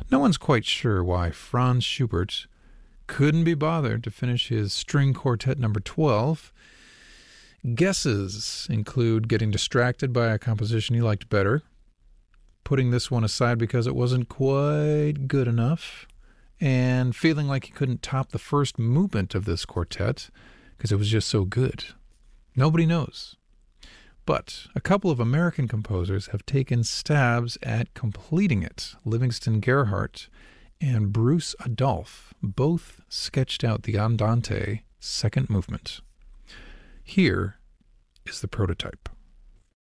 No one's quite sure why Franz Schubert couldn't be bothered to finish his String Quartet number 12. Guesses include getting distracted by a composition he liked better, putting this one aside because it wasn't quite good enough, and feeling like he couldn't top the first movement of this quartet because it was just so good. Nobody knows. But a couple of American composers have taken stabs at completing it. Livingston Gerhardt and Bruce Adolphe both sketched out the Andante second movement. Here is the prototype.